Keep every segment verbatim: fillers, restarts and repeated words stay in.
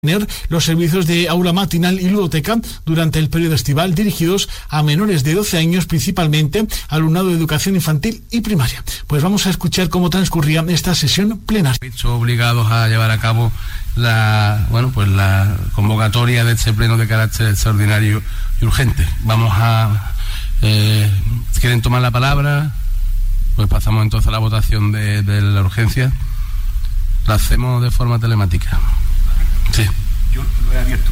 tener los servicios de aula matinal y ludoteca durante el periodo estival dirigidos a menores de doce años, principalmente alumnado de educación infantil y primaria. Pues vamos a escuchar cómo transcurría esta sesión plenaria. Visto obligados a llevar a cabo la, bueno, pues la convocatoria de este pleno de carácter extraordinario y urgente. Vamos a, eh, ¿quieren tomar la palabra? Pues pasamos entonces a la votación de, de la urgencia. La hacemos de forma telemática. Sí. Yo lo he abierto.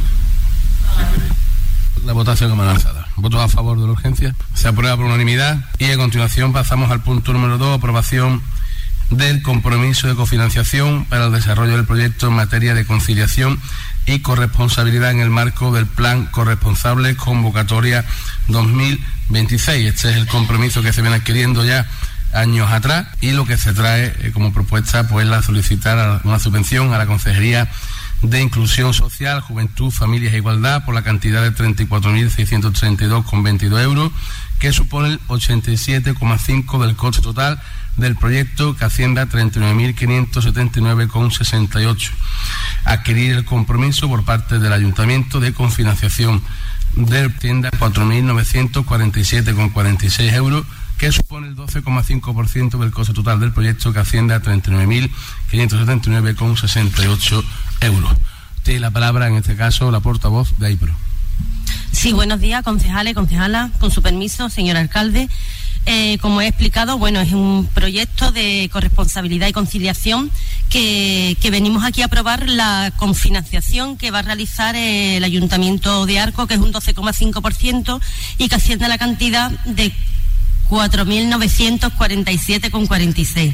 La votación como lanzada. ¿Votos a favor de la urgencia? Se aprueba por unanimidad. Y a continuación pasamos al punto número dos, aprobación del compromiso de cofinanciación para el desarrollo del proyecto en materia de conciliación y corresponsabilidad en el marco del Plan Corresponsable Convocatoria dos mil veintiséis. Este es el compromiso que se viene adquiriendo ya años atrás, y lo que se trae eh, como propuesta pues la solicitar una subvención a la Consejería de Inclusión Social, Juventud, Familias e Igualdad por la cantidad de treinta y cuatro mil seiscientos treinta y dos coma veintidós euros, que supone el ochenta y siete coma cinco por ciento del coste total del proyecto, que asciende a treinta y nueve mil quinientos setenta y nueve coma sesenta y ocho. Adquirir el compromiso por parte del Ayuntamiento de confinanciación de tienda cuatro mil novecientos cuarenta y siete coma cuarenta y seis euros, que supone el doce coma cinco por ciento del coste total del proyecto, que asciende a treinta y nueve mil quinientos setenta y nueve coma sesenta y ocho euros. Tiene la palabra, en este caso, la portavoz de AIPRO. Sí, buenos días, concejales, concejalas. Con su permiso, señor alcalde. Eh, como he explicado, bueno, es un proyecto de corresponsabilidad y conciliación que, que venimos aquí a aprobar la confinanciación que va a realizar eh, el Ayuntamiento de Arco, que es un doce coma cinco por ciento y que asciende a la cantidad de cuatro mil novecientos cuarenta y siete coma cuarenta y seis.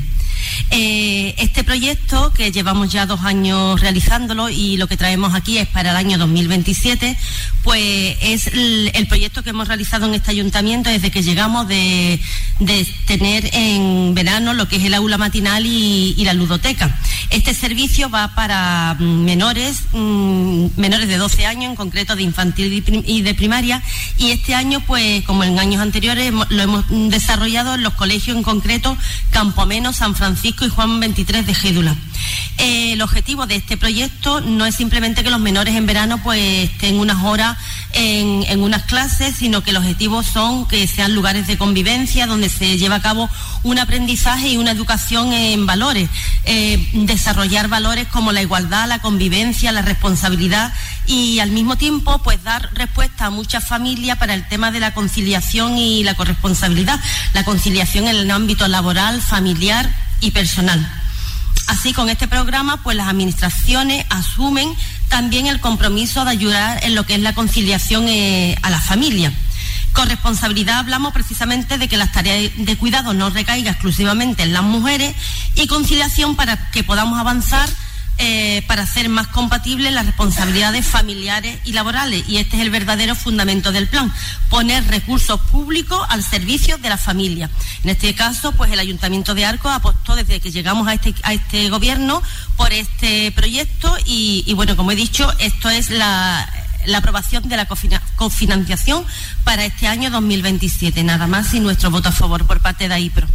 Eh, este proyecto, que llevamos ya dos años realizándolo y lo que traemos aquí es para el año dos mil veintisiete, pues es el, el proyecto que hemos realizado en este ayuntamiento desde que llegamos de, de tener en verano lo que es el aula matinal y, y la ludoteca. Este servicio va para menores, mmm, menores de doce años, en concreto de infantil y, prim, y de primaria, y este año, pues como en años anteriores, lo hemos desarrollado en los colegios, en concreto Campomeno, San Francisco y Juan veintitrés de Gédula. Eh, el objetivo de este proyecto no es simplemente que los menores en verano pues estén unas horas en, en unas clases, sino que el objetivo son que sean lugares de convivencia donde se lleva a cabo un aprendizaje y una educación en valores, eh, desarrollar valores como la igualdad, la convivencia, la responsabilidad, y al mismo tiempo pues dar respuesta a muchas familias para el tema de la conciliación y la corresponsabilidad, la conciliación en el ámbito laboral, familiar y personal. Así, con este programa, pues las administraciones asumen también el compromiso de ayudar en lo que es la conciliación eh, a la familia. Corresponsabilidad, hablamos precisamente de que las tareas de cuidado no recaigan exclusivamente en las mujeres, y conciliación para que podamos avanzar Eh, para hacer más compatibles las responsabilidades familiares y laborales, y este es el verdadero fundamento del plan: poner recursos públicos al servicio de la familia. En este caso, pues el Ayuntamiento de Arco apostó desde que llegamos a este, a este gobierno por este proyecto, y, y bueno, como he dicho, esto es la, la aprobación de la cofina, cofinanciación para este año dos mil veintisiete. Nada más, y nuestro voto a favor por parte de AIPRO.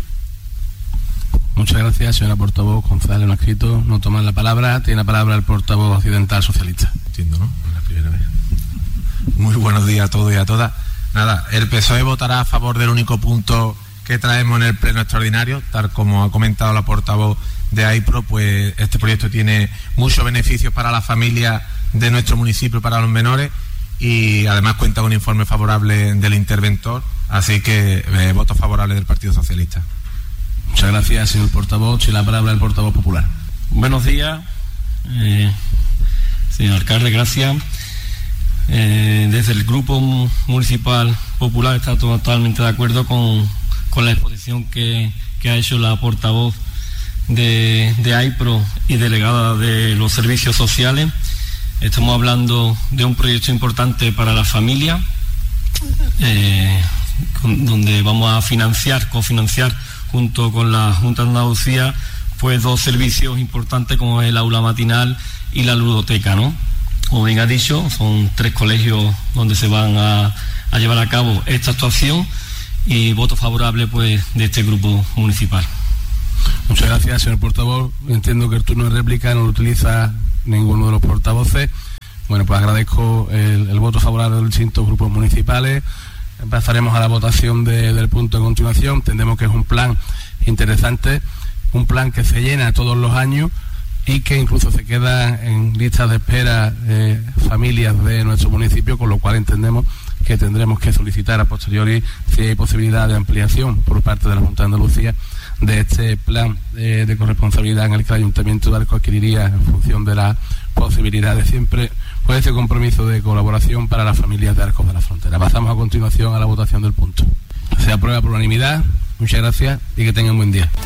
Muchas gracias, señora portavoz. González no ha escrito, no toma la palabra. Tiene la palabra el portavoz occidental socialista. Entiendo, ¿no? Es la primera vez. Muy buenos días a todos y a todas. Nada, el P S O E votará a favor del único punto que traemos en el pleno extraordinario. Tal como ha comentado la portavoz de AIPRO, pues este proyecto tiene muchos beneficios para las familias de nuestro municipio, para los menores, y además cuenta con un informe favorable del interventor. Así que eh, voto favorable del Partido Socialista. Muchas gracias, señor portavoz. Tiene la palabra el portavoz popular. Buenos días, eh, señor alcalde, gracias. Eh, desde el Grupo Municipal Popular está totalmente de acuerdo con, con la exposición que, que ha hecho la portavoz de, de AIPRO y delegada de los servicios sociales. Estamos hablando de un proyecto importante para la familia, eh, con, donde vamos a financiar, cofinanciar junto con la Junta de Andalucía, pues dos servicios importantes como el aula matinal y la ludoteca, ¿no? Como bien ha dicho, son tres colegios donde se van a, a llevar a cabo esta actuación, y voto favorable pues de este grupo municipal. Muchas gracias, señor portavoz. Entiendo que el turno de réplica no lo utiliza ninguno de los portavoces. Bueno, pues agradezco el, el voto favorable de los distintos grupos municipales. Pasaremos a la votación de, del punto a continuación. Entendemos que es un plan interesante, un plan que se llena todos los años y que incluso se queda en listas de espera eh, familias de nuestro municipio, con lo cual entendemos que tendremos que solicitar a posteriori si hay posibilidad de ampliación por parte de la Junta de Andalucía de este plan eh, de corresponsabilidad en el que el Ayuntamiento de Arcos adquiriría en función de las posibilidades, siempre con este compromiso de colaboración para las familias de Arcos de la Frontera. Pasamos a continuación a la votación del punto. Se aprueba por unanimidad. Muchas gracias y que tengan un buen día.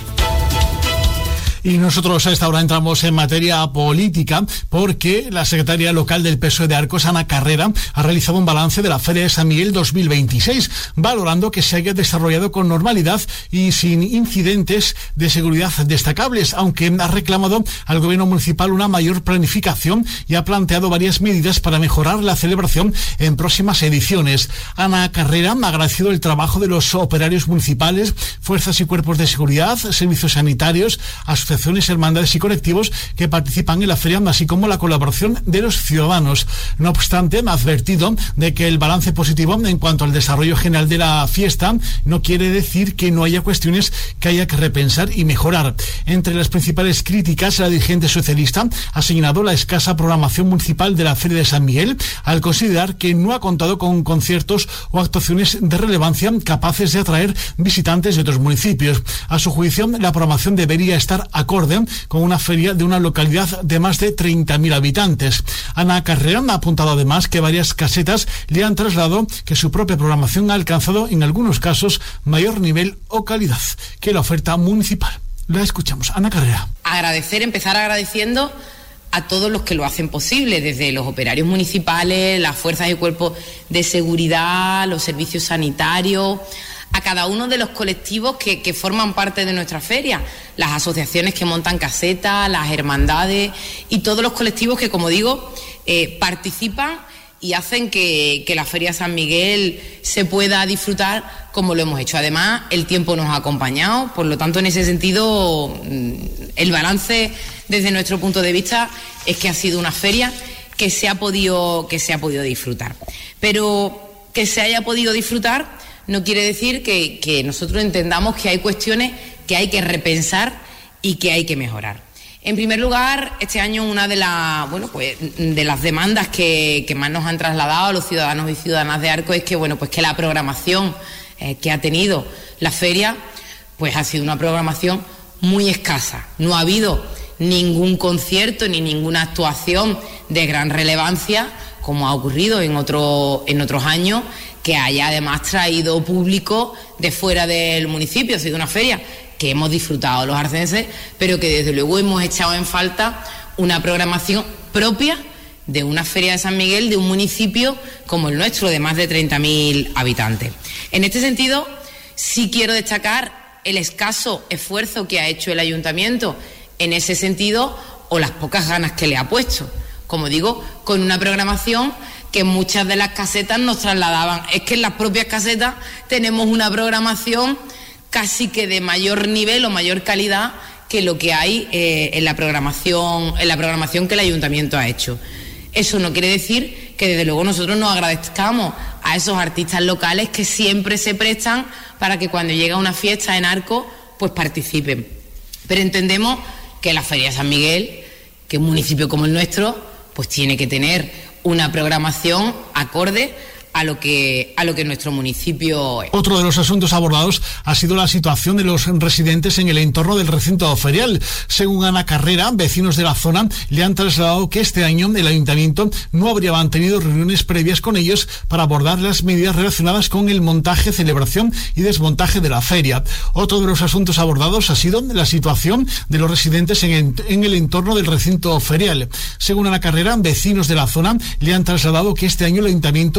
Y nosotros a esta hora entramos en materia política porque la secretaria local del P S O E de Arcos, Ana Carrera, ha realizado un balance de la Feria de San Miguel dos mil veintiséis, valorando que se haya desarrollado con normalidad y sin incidentes de seguridad destacables, aunque ha reclamado al gobierno municipal una mayor planificación y ha planteado varias medidas para mejorar la celebración en próximas ediciones. Ana Carrera ha agradecido el trabajo de los operarios municipales, fuerzas y cuerpos de seguridad, servicios sanitarios, asociaciones, hermandades y colectivos que participan en la feria, así como la colaboración de los ciudadanos. No obstante, ha advertido de que el balance positivo en cuanto al desarrollo general de la fiesta no quiere decir que no haya cuestiones que haya que repensar y mejorar. Entre las principales críticas, la dirigente socialista ha señalado la escasa programación municipal de la Feria de San Miguel, al considerar que no ha contado con conciertos o actuaciones de relevancia capaces de atraer visitantes de otros municipios. A su juicio, la programación debería estar acorde con una feria de una localidad de más de treinta mil habitantes. Ana Carrera ha apuntado además que varias casetas le han trasladado que su propia programación ha alcanzado en algunos casos mayor nivel o calidad que la oferta municipal. La escuchamos. Ana Carrera. Agradecer, empezar agradeciendo a todos los que lo hacen posible, desde los operarios municipales, las fuerzas y cuerpos de seguridad, los servicios sanitarios, a cada uno de los colectivos que, que forman parte de nuestra feria, las asociaciones que montan casetas, las hermandades y todos los colectivos que, como digo, eh, participan y hacen que, que la Feria San Miguel se pueda disfrutar como lo hemos hecho. Además, el tiempo nos ha acompañado, por lo tanto, en ese sentido, el balance desde nuestro punto de vista es que ha sido una feria que se ha podido, que se ha podido disfrutar. Pero que se haya podido disfrutar no quiere decir que, que nosotros entendamos que hay cuestiones que hay que repensar y que hay que mejorar. En primer lugar, este año una de las, bueno, pues, de las demandas que, que más nos han trasladado a los ciudadanos y ciudadanas de Arcos es que, bueno, pues que la programación eh, que ha tenido la feria, pues ha sido una programación muy escasa. No ha habido ningún concierto ni ninguna actuación de gran relevancia, como ha ocurrido en, otro, en otros años, que haya además traído público de fuera del municipio. Ha sido una feria que hemos disfrutado los arcenses, pero que desde luego hemos echado en falta una programación propia de una feria de San Miguel de un municipio como el nuestro, de más de treinta mil habitantes. En este sentido, sí quiero destacar el escaso esfuerzo que ha hecho el ayuntamiento en ese sentido, o las pocas ganas que le ha puesto. Como digo, con una programación que muchas de las casetas nos trasladaban. Es que en las propias casetas tenemos una programación casi que de mayor nivel o mayor calidad que lo que hay eh, en la programación, en la programación que el ayuntamiento ha hecho. Eso no quiere decir que desde luego nosotros nos agradezcamos a esos artistas locales que siempre se prestan para que cuando llega una fiesta en Arcos, pues participen. Pero entendemos que la Feria de San Miguel, que un municipio como el nuestro, pues tiene que tener una programación acorde a lo que a lo que nuestro municipio es. Otro de los asuntos abordados ha sido la situación de los residentes en el entorno del recinto ferial. Según Ana Carrera, vecinos de la zona le han trasladado que este año el ayuntamiento no habría mantenido reuniones previas con ellos para abordar las medidas relacionadas con el montaje, celebración y desmontaje de la feria. Otro de los asuntos abordados ha sido la situación de los residentes en el, en el entorno del recinto ferial. Según Ana Carrera, vecinos de la zona le han trasladado que este año el ayuntamiento no habría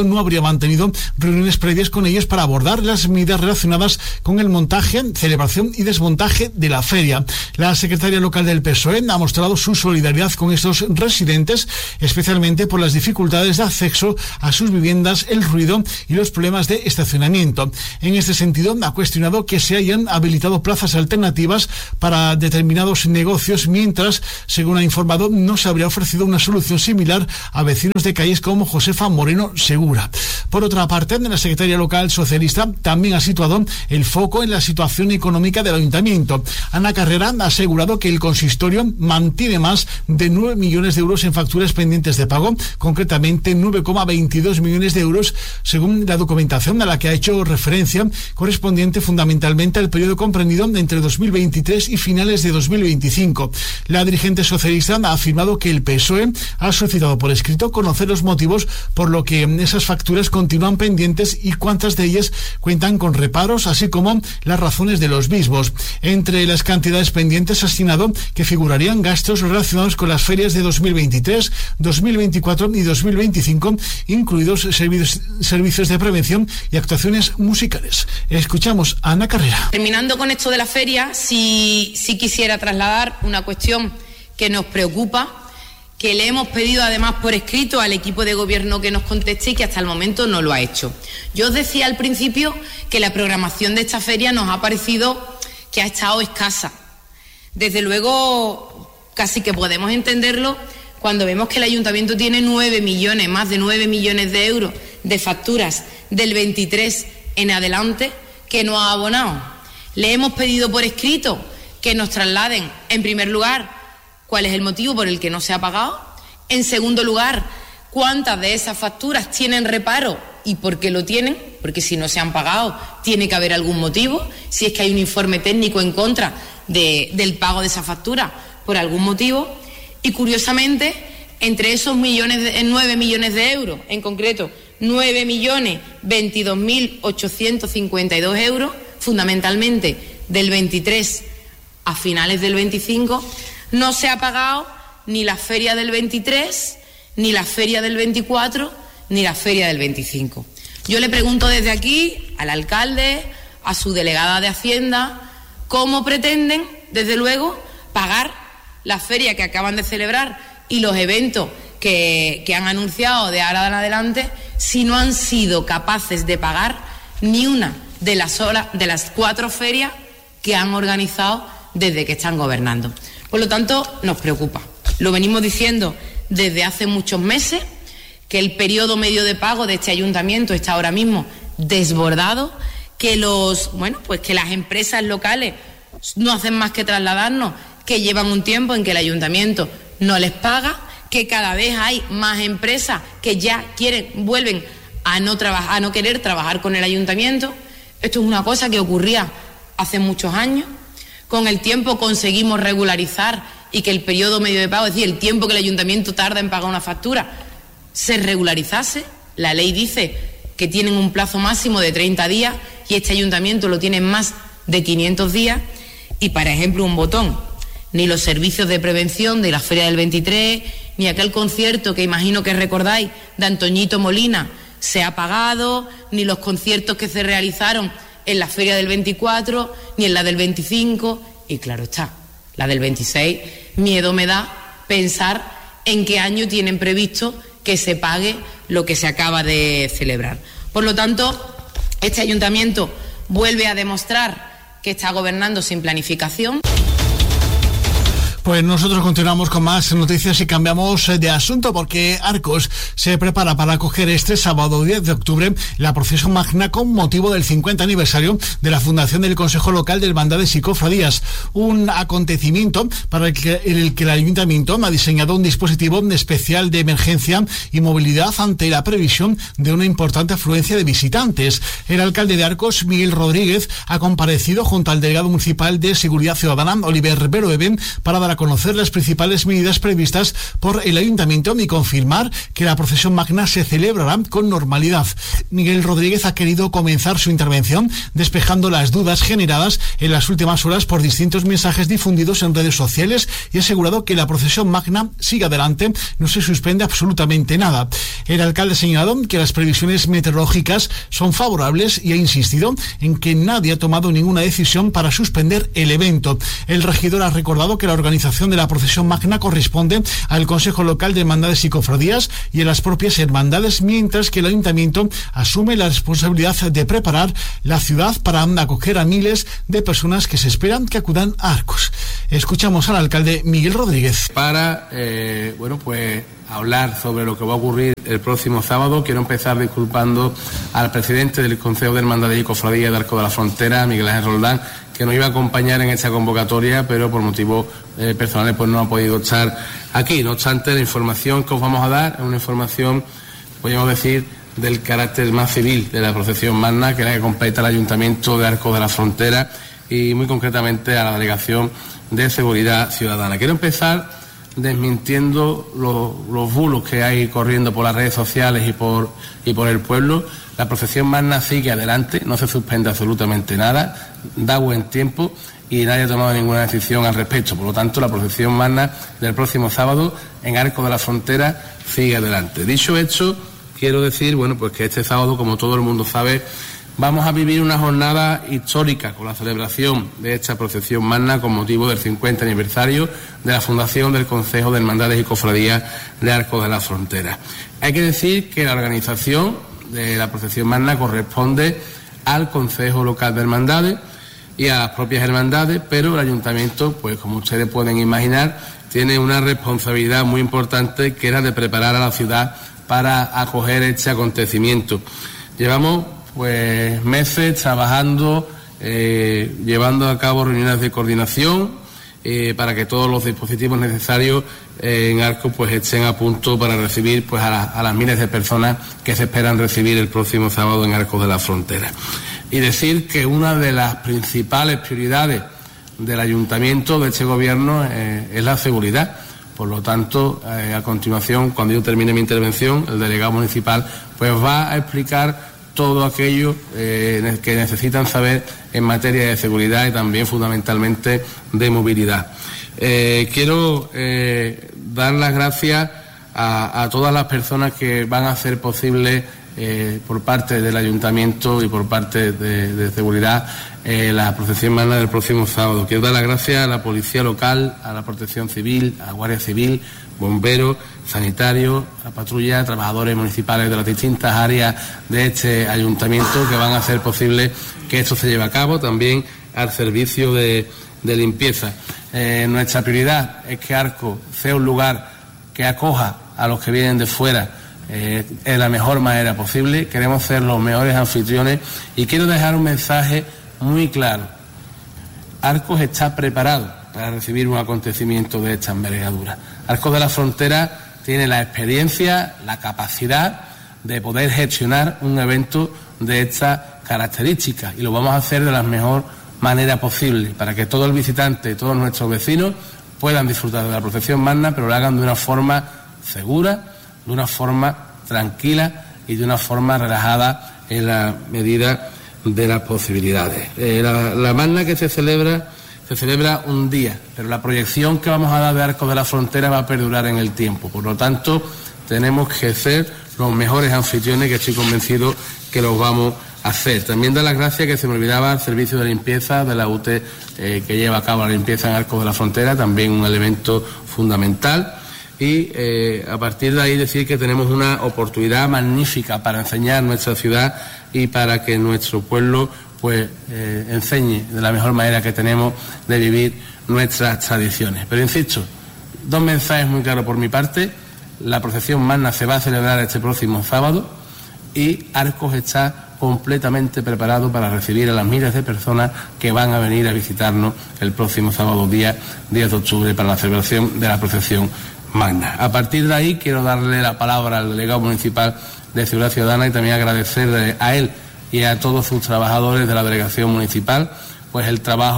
mantenido reuniones previas con ellos para abordar las medidas relacionadas con el montaje, celebración y desmontaje de la feria. La secretaria local del P S O E ha mostrado su solidaridad con estos residentes, especialmente por las dificultades de acceso a sus viviendas, el ruido y los problemas de estacionamiento. En este sentido, ha cuestionado que se hayan habilitado plazas alternativas para determinados negocios, mientras, según ha informado, no se habría ofrecido una solución similar a vecinos de calles como Josefa Moreno Segura. Por otra parte, la secretaria local socialista también ha situado el foco en la situación económica del ayuntamiento. Ana Carrera ha asegurado que el consistorio mantiene más de nueve millones de euros en facturas pendientes de pago, concretamente nueve coma veintidós millones de euros, según la documentación a la que ha hecho referencia, correspondiente fundamentalmente al periodo comprendido entre dos mil veintitrés y finales de dos mil veinticinco. La dirigente socialista ha afirmado que el P S O E ha solicitado por escrito conocer los motivos por lo que esas facturas continúan pendientes y cuántas de ellas cuentan con reparos, así como las razones de los mismos. Entre las cantidades pendientes ha asignado que figurarían gastos relacionados con las ferias de dos mil veintitrés, dos mil veinticuatro y dos mil veinticinco, incluidos servicios, servicios de prevención y actuaciones musicales. Escuchamos a Ana Carrera. Terminando con esto de la feria, sí, sí quisiera trasladar una cuestión que nos preocupa, que le hemos pedido además por escrito al equipo de gobierno que nos conteste y que hasta el momento no lo ha hecho. Yo os decía al principio que la programación de esta feria nos ha parecido que ha estado escasa. Desde luego, casi que podemos entenderlo cuando vemos que el ayuntamiento tiene nueve millones, más de nueve millones de euros de facturas del veintitrés en adelante que no ha abonado. Le hemos pedido por escrito que nos trasladen, en primer lugar, cuál es el motivo por el que no se ha pagado. En segundo lugar, cuántas de esas facturas tienen reparo y por qué lo tienen, porque si no se han pagado tiene que haber algún motivo, si es que hay un informe técnico en contra de, del pago de esa factura por algún motivo. Y curiosamente, entre esos millones de, nueve millones de euros, en concreto nueve millones veintidós mil ochocientos cincuenta y dos euros, fundamentalmente del veintitrés a finales del veinticinco, no se ha pagado ni la feria del veintitrés, ni la feria del veinticuatro, ni la feria del veinticinco. Yo le pregunto desde aquí al alcalde, a su delegada de Hacienda, cómo pretenden, desde luego, pagar la feria que acaban de celebrar y los eventos que, que han anunciado de ahora en adelante, si no han sido capaces de pagar ni una de las, horas, de las cuatro ferias que han organizado desde que están gobernando. Por lo tanto, nos preocupa. Lo venimos diciendo desde hace muchos meses, que el periodo medio de pago de este ayuntamiento está ahora mismo desbordado, que los, bueno, pues que las empresas locales no hacen más que trasladarnos que llevan un tiempo en que el ayuntamiento no les paga, que cada vez hay más empresas que ya quieren, vuelven a no trabajar, a no querer trabajar con el ayuntamiento. Esto es una cosa que ocurría hace muchos años. Con el tiempo conseguimos regularizar y que el periodo medio de pago, es decir, el tiempo que el ayuntamiento tarda en pagar una factura, se regularizase. La ley dice que tienen un plazo máximo de treinta días y este ayuntamiento lo tiene en más de quinientos días. Y, por ejemplo, un botón, ni los servicios de prevención de la Feria del veintitrés, ni aquel concierto que imagino que recordáis de Antoñito Molina se ha pagado, ni los conciertos que se realizaron en la Feria del veinticuatro, ni en la del veinticinco, y claro está, la del veintiséis, miedo me da pensar en qué año tienen previsto que se pague lo que se acaba de celebrar. Por lo tanto, este ayuntamiento vuelve a demostrar que está gobernando sin planificación. Pues nosotros continuamos con más noticias y cambiamos de asunto porque Arcos se prepara para acoger este sábado diez de octubre la procesión magna con motivo del cincuenta aniversario de la fundación del Consejo Local de Hermandades y Cofradías. Un acontecimiento para el que, el que el Ayuntamiento ha diseñado un dispositivo especial de emergencia y movilidad ante la previsión de una importante afluencia de visitantes. El alcalde de Arcos, Miguel Rodríguez, ha comparecido junto al delegado municipal de Seguridad Ciudadana, Oliver Beroeben, para dar a a conocer las principales medidas previstas por el Ayuntamiento y confirmar que la procesión magna se celebrará con normalidad. Miguel Rodríguez ha querido comenzar su intervención despejando las dudas generadas en las últimas horas por distintos mensajes difundidos en redes sociales y ha asegurado que la procesión magna sigue adelante, no se suspende absolutamente nada. El alcalde ha señalado que las previsiones meteorológicas son favorables y ha insistido en que nadie ha tomado ninguna decisión para suspender el evento. El regidor ha recordado que la organización de la procesión magna corresponde al Consejo Local de Hermandades y Cofradías y a las propias hermandades, mientras que el Ayuntamiento asume la responsabilidad de preparar la ciudad para acoger a miles de personas que se esperan que acudan a Arcos. Escuchamos al alcalde Miguel Rodríguez. Para, eh, bueno, pues hablar sobre lo que va a ocurrir el próximo sábado, quiero empezar disculpando al presidente del Consejo de Hermandades y Cofradías de Arcos de la Frontera, Miguel Ángel Roldán, que nos iba a acompañar en esta convocatoria, pero por motivos eh, personales pues no ha podido estar aquí. No obstante, la información que os vamos a dar es una información, podríamos decir, del carácter más civil de la procesión magna, que es la que completa el Ayuntamiento de Arcos de la Frontera y muy concretamente a la Delegación de Seguridad Ciudadana. Quiero empezar desmintiendo los, los bulos que hay corriendo por las redes sociales y por, y por el pueblo. La procesión magna sigue adelante, no se suspende absolutamente nada, da buen tiempo y nadie ha tomado ninguna decisión al respecto. Por lo tanto, la procesión magna del próximo sábado en Arcos de la Frontera sigue adelante. Dicho esto, quiero decir, bueno, pues que este sábado, como todo el mundo sabe, vamos a vivir una jornada histórica con la celebración de esta procesión magna con motivo del cincuenta aniversario de la fundación del Consejo de Hermandades y Cofradías de Arcos de la Frontera. Hay que decir que la organización de la procesión magna corresponde al Consejo Local de Hermandades y a las propias hermandades, pero el Ayuntamiento, pues como ustedes pueden imaginar, tiene una responsabilidad muy importante, que era de preparar a la ciudad para acoger este acontecimiento. Llevamos pues meses trabajando, eh, llevando a cabo reuniones de coordinación eh, para que todos los dispositivos necesarios eh, en Arcos pues estén a punto para recibir pues a, la, a las miles de personas que se esperan recibir el próximo sábado en Arcos de la Frontera. Y decir que una de las principales prioridades del Ayuntamiento, de este Gobierno, eh, es la seguridad. Por lo tanto, eh, a continuación, cuando yo termine mi intervención, el delegado municipal pues va a explicar todo aquello eh, que necesitan saber en materia de seguridad y también fundamentalmente de movilidad. Eh, quiero eh, dar las gracias a, a todas las personas que van a hacer posible eh, por parte del Ayuntamiento y por parte de, de seguridad eh, la procesión magna del próximo sábado. Quiero dar las gracias a la Policía Local, a la Protección Civil, a la Guardia Civil, bomberos, sanitarios, a patrulla, trabajadores municipales de las distintas áreas de este ayuntamiento que van a hacer posible que esto se lleve a cabo, también al servicio de, de limpieza. Eh, nuestra prioridad es que Arcos sea un lugar que acoja a los que vienen de fuera eh, en la mejor manera posible. Queremos ser los mejores anfitriones y quiero dejar un mensaje muy claro. Arcos está preparado para recibir un acontecimiento de esta envergadura. Arcos de la Frontera tiene la experiencia, la capacidad de poder gestionar un evento de estas características y lo vamos a hacer de la mejor manera posible para que todo el visitante, todos nuestros vecinos puedan disfrutar de la procesión magna, pero lo hagan de una forma segura, de una forma tranquila y de una forma relajada en la medida de las posibilidades. Eh, la, la magna que se celebra se celebra un día, pero la proyección que vamos a dar de Arcos de la Frontera va a perdurar en el tiempo. Por lo tanto, tenemos que ser los mejores anfitriones, que estoy convencido que los vamos a hacer. También dar las gracias, que se me olvidaba, al servicio de limpieza de la U T E eh, que lleva a cabo la limpieza en Arcos de la Frontera, también un elemento fundamental. Y eh, a partir de ahí decir que tenemos una oportunidad magnífica para enseñar nuestra ciudad y para que nuestro pueblo pues eh, enseñe de la mejor manera que tenemos de vivir nuestras tradiciones. Pero insisto, dos mensajes muy claros por mi parte. La procesión magna se va a celebrar este próximo sábado y Arcos está completamente preparado para recibir a las miles de personas que van a venir a visitarnos el próximo sábado, día diez de octubre, para la celebración de la procesión magna. A partir de ahí quiero darle la palabra al delegado municipal de Seguridad Ciudadana y también agradecerle a él y a todos sus trabajadores de la delegación municipal pues el trabajo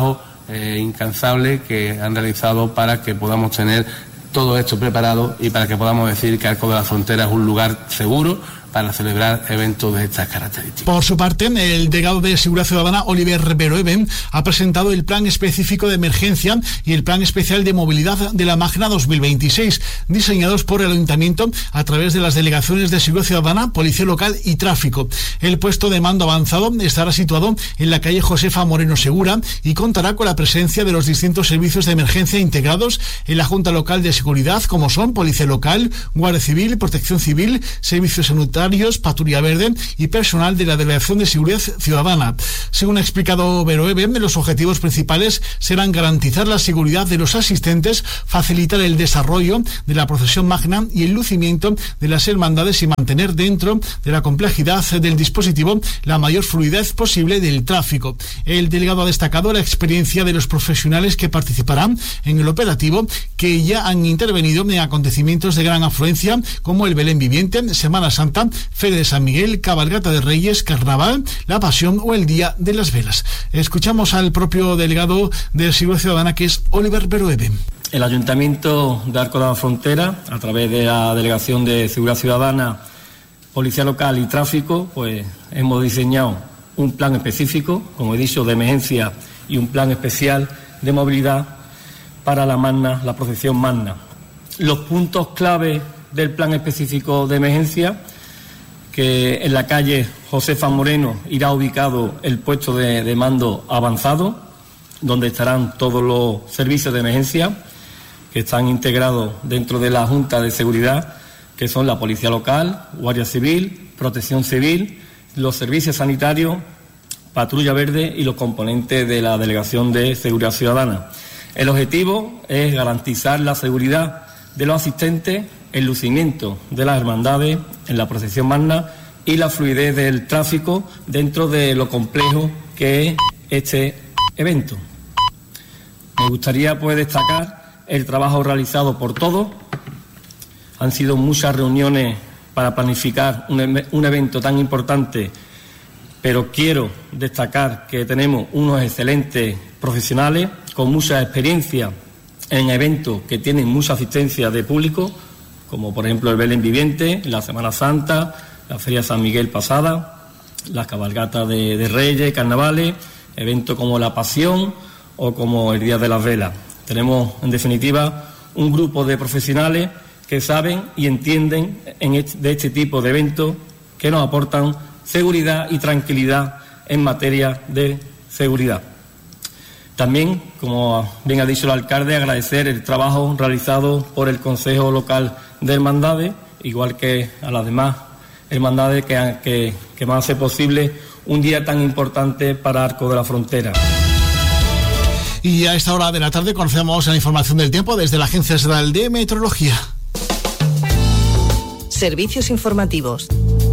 eh, incansable que han realizado para que podamos tener todo esto preparado y para que podamos decir que Arcos de la Frontera es un lugar seguro para celebrar eventos de estas características. Por su parte, el delegado de Seguridad Ciudadana, Oliver Beroebe, ha presentado el Plan Específico de Emergencia y el Plan Especial de Movilidad de la Magna dos mil veintiséis, diseñados por el Ayuntamiento a través de las delegaciones de Seguridad Ciudadana, Policía Local y Tráfico. El puesto de mando avanzado estará situado en la calle Josefa Moreno Segura y contará con la presencia de los distintos servicios de emergencia integrados en la Junta Local de Seguridad, como son Policía Local, Guardia Civil, Protección Civil, Servicios Sanitarios, Patrulla Verde y personal de la Delegación de Seguridad Ciudadana. Según ha explicado Beroebe, los objetivos principales serán garantizar la seguridad de los asistentes, facilitar el desarrollo de la procesión magna y el lucimiento de las hermandades y mantener dentro de la complejidad del dispositivo la mayor fluidez posible del tráfico. El delegado ha destacado la experiencia de los profesionales que participarán en el operativo, que ya han intervenido en acontecimientos de gran afluencia como el Belén Viviente, Semana Santa, Feria de San Miguel, Cabalgata de Reyes, Carnaval, La Pasión o el Día de las Velas. Escuchamos al propio delegado de Seguridad Ciudadana, que es Oliver Beroebe. El Ayuntamiento de Arcos de la Frontera, a través de la Delegación de Seguridad Ciudadana, Policía Local y Tráfico, pues hemos diseñado un plan específico, como he dicho, de emergencia y un plan especial de movilidad para la magna, la procesión magna. Los puntos clave del plan específico de emergencia, que en la calle Josefa Moreno irá ubicado el puesto de, de mando avanzado, donde estarán todos los servicios de emergencia que están integrados dentro de la Junta de Seguridad, que son la Policía Local, Guardia Civil, Protección Civil, los servicios sanitarios, Patrulla Verde y los componentes de la Delegación de Seguridad Ciudadana. El objetivo es garantizar la seguridad de los asistentes, el lucimiento de las hermandades en la procesión magna y la fluidez del tráfico dentro de lo complejo que es este evento. Me gustaría pues destacar el trabajo realizado por todos. Han sido muchas reuniones para planificar un, un evento tan importante, pero quiero destacar que tenemos unos excelentes profesionales con mucha experiencia en eventos que tienen mucha asistencia de público, como por ejemplo el Belén Viviente, la Semana Santa, la Feria San Miguel pasada, las cabalgatas de, de Reyes, carnavales, eventos como la Pasión o como el Día de las Velas. Tenemos, en definitiva, un grupo de profesionales que saben y entienden en este, de este tipo de eventos que nos aportan seguridad y tranquilidad en materia de seguridad. También, como bien ha dicho el alcalde, agradecer el trabajo realizado por el Consejo Local de Hermandades, igual que a las demás hermandades que, que, que van a hacer posible un día tan importante para Arcos de la Frontera. Y a esta hora de la tarde conocemos la información del tiempo desde la Agencia Estatal de Meteorología. Servicios informativos.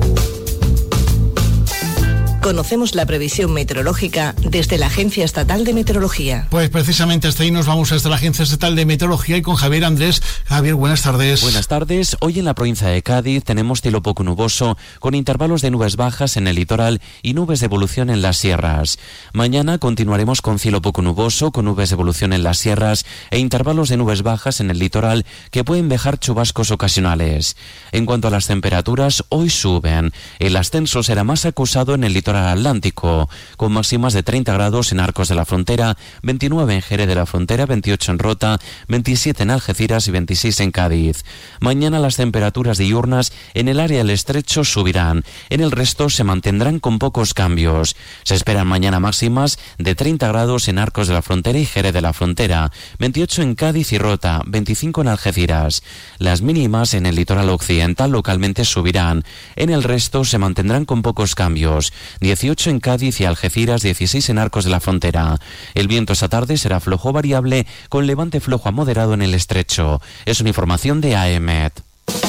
Conocemos la previsión meteorológica desde la Agencia Estatal de Meteorología. Pues precisamente hasta ahí nos vamos, hasta la Agencia Estatal de Meteorología y con Javier Andrés. Javier, buenas tardes. Buenas tardes. Hoy en la provincia de Cádiz tenemos cielo poco nuboso, con intervalos de nubes bajas en el litoral y nubes de evolución en las sierras. Mañana continuaremos con cielo poco nuboso, con nubes de evolución en las sierras e intervalos de nubes bajas en el litoral que pueden dejar chubascos ocasionales. En cuanto a las temperaturas, hoy suben. El ascenso será más acusado en el litoral atlántico, con máximas de treinta grados en Arcos de la Frontera, veintinueve en Jerez de la Frontera, veintiocho en Rota, veintisiete en Algeciras y veintiséis en Cádiz. Mañana las temperaturas diurnas en el área del estrecho subirán, en el resto se mantendrán con pocos cambios. Se esperan mañana máximas de treinta grados en Arcos de la Frontera y Jerez de la Frontera, veintiocho en Cádiz y Rota, veinticinco en Algeciras. Las mínimas en el litoral occidental localmente subirán, en el resto se mantendrán con pocos cambios. dieciocho en Cádiz y Algeciras, dieciséis en Arcos de la Frontera. El viento esta tarde será flojo variable, con levante flojo a moderado en el estrecho. Es una información de A E M E T.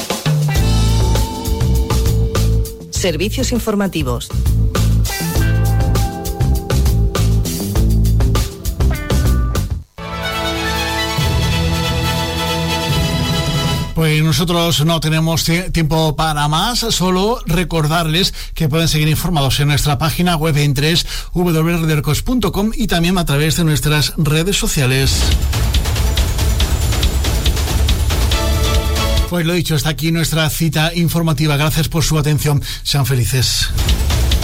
Servicios informativos. Pues nosotros no tenemos tiempo para más, solo recordarles que pueden seguir informados en nuestra página web en w w w punto redercos punto com y también a través de nuestras redes sociales. Pues lo dicho, hasta aquí nuestra cita informativa. Gracias por su atención. Sean felices.